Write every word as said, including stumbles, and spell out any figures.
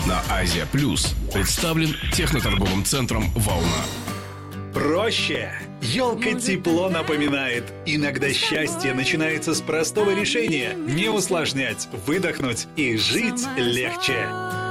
на Азия Плюс представлен техноторговым центром «Волна». Проще. Елка тепло напоминает. Иногда счастье начинается с простого решения. Не усложнять, выдохнуть и жить легче.